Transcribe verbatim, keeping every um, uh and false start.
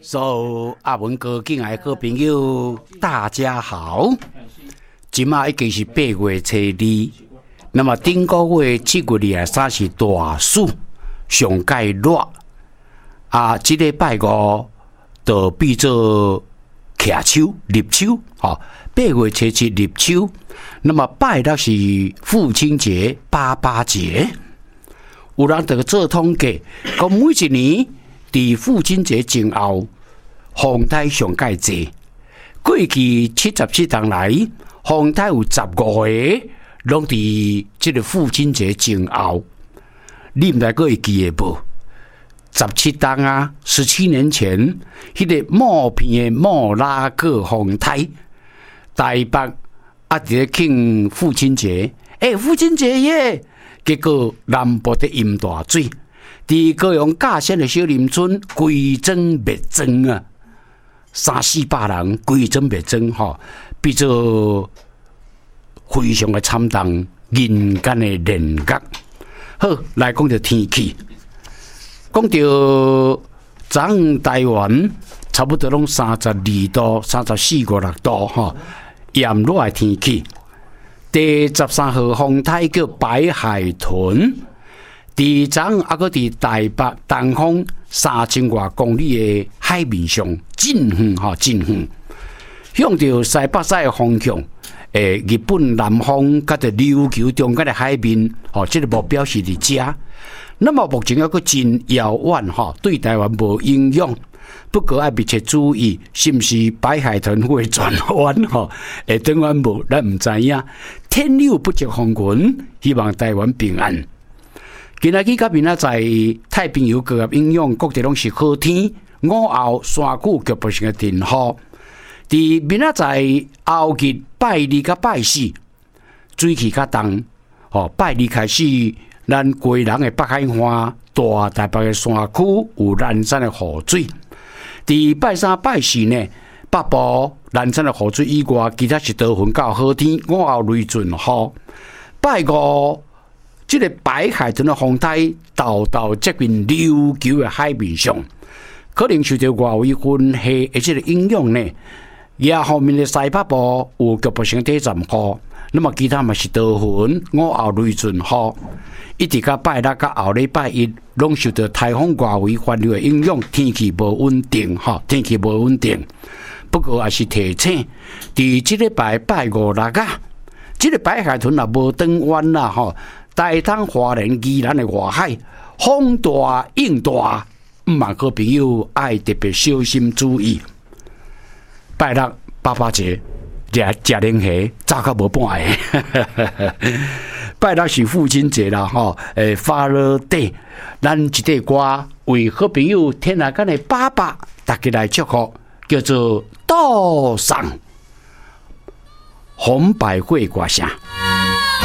所有阿文哥敬爱好朋友，大家好。今仔已经是八月初二，那么顶个月七月二十三是大暑，上介热。啊，这礼拜五就变做徛秋、立秋，吼、八月初七立秋。那么拜六是父亲节、爸爸节。有人就做统计，讲每一年伫父亲节前后，风台上介济。过去七十七年来，风台有十五个，拢伫即个父亲节前后。你毋知个会记诶无？十七档啊，十七年前，迄、那个某片诶莫拉克风台，台北啊，伫咧庆父亲节，诶、欸，父亲节耶！结果南部的淹大水，伫高雄架县的小林村，规庄灭庄啊，三四百人规庄灭庄吼，变做非常的惨重，人间的炼狱。好，来讲到天气，讲到昨昏台湾差不多拢三十二度、三十四、五六度吼，炎热的天气。第十三号风台叫白海豚，伫昨昏还阁伫台北东方三千外公里的海面上进远吼进远，向着西北西的方向，诶，日本南方甲着琉球中间的海面，吼，这个目标是伫遮。那么目前还阁真遥远吼，对台湾无影响。不过要密切注意，是不是白海豚会转弯吼？诶，转弯无，咱唔知影。天有不测风云，希望台湾平安。今仔日甲明仔载太平洋高压影响，各地拢是好天。午后山区局部性的阵雨。伫明仔载后日拜二甲拜四，水气较重。吼，拜二开始，咱贵人的北海岸、大台北的山区有南山的雨水。伫拜三、拜四呢，北部、南山的雨水以外，其他是多云到好天，午后雷阵雨。拜五，这个白海豚的风台到到接近琉球的海面上，可能受到外围云系的这个影响呢。也后面的西北部有局部性地阵雨，那么其他嘛是多云，午后雷阵雨。一直到拜六到后礼拜一，拢受到台风外围环流的影响，天气无稳定，哈，天气无稳定。不过也是提醒，伫即礼拜拜五六啊，即个白海豚也无转弯啦，吼，台东花莲宜兰的外海，风大影大，毋嘛好朋友爱特别小心注意。拜六爸爸节，食食零虾，早到无半个。拜六是父亲节啦，吼，诶 ，Father Day， 咱一块歌为好朋友天下间的爸爸，大家来祝福，叫做道上红百会歌声。